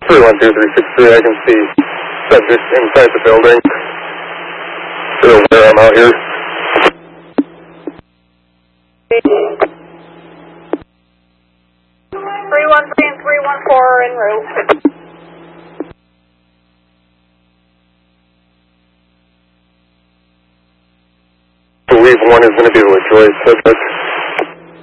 312-363, I can see subjects inside the building. They're aware I'm out here. 313 and 314 are en route. I believe one is going to be a Joy subject.